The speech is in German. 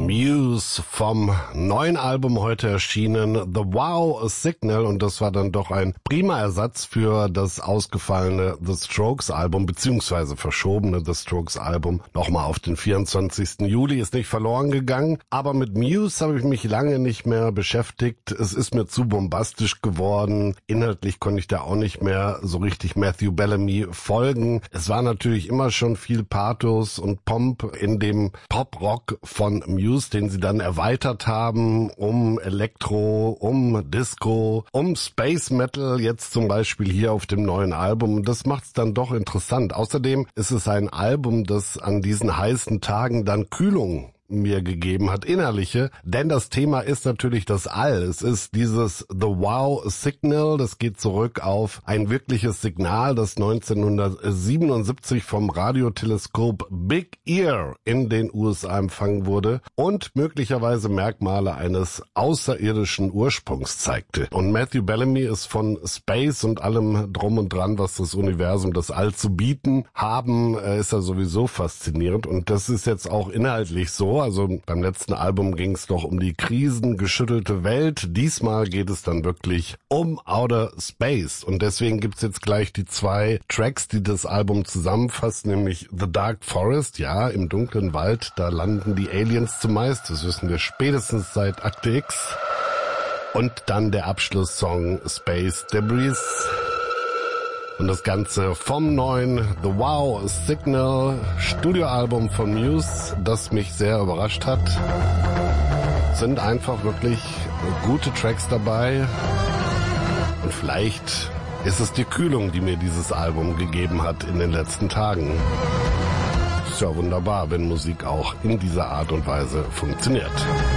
Muse vom neuen Album heute erschienen, The Wow Signal, und das war dann doch ein prima Ersatz für das ausgefallene The Strokes Album, beziehungsweise verschobene The Strokes Album, nochmal auf den 24. Juli, ist nicht verloren gegangen, aber mit Muse habe ich mich lange nicht mehr beschäftigt, es ist mir zu bombastisch geworden, inhaltlich konnte ich da auch nicht mehr so richtig Matthew Bellamy folgen, es war natürlich immer schon viel Pathos und Pomp in dem Pop-Rock von Muse, den sie dann erweitert haben um Elektro, um Disco, um Space Metal, jetzt zum Beispiel hier auf dem neuen Album. Und das macht es dann doch interessant. Außerdem ist es ein Album, das an diesen heißen Tagen dann Kühlung mir gegeben hat, innerliche, denn das Thema ist natürlich das All. Es ist dieses The Wow Signal, das geht zurück auf ein wirkliches Signal, das 1977 vom Radioteleskop Big Ear in den USA empfangen wurde und möglicherweise Merkmale eines außerirdischen Ursprungs zeigte. Und Matthew Bellamy ist von Space und allem drum und dran, was das Universum, das All zu bieten haben, ist er sowieso faszinierend, und das ist jetzt auch inhaltlich so. Also beim letzten Album ging es doch um die krisengeschüttelte Welt. Diesmal geht es dann wirklich um Outer Space. Und deswegen gibt's jetzt gleich die zwei Tracks, die das Album zusammenfassen, nämlich The Dark Forest. Ja, im dunklen Wald, da landen die Aliens zumeist. Das wissen wir spätestens seit Akte X. Und dann der Abschlusssong Space Debris. Und das Ganze vom neuen The Wow Signal Studioalbum von Muse, das mich sehr überrascht hat. Sind einfach wirklich gute Tracks dabei. Und vielleicht ist es die Kühlung, die mir dieses Album gegeben hat in den letzten Tagen. Ist ja wunderbar, wenn Musik auch in dieser Art und Weise funktioniert.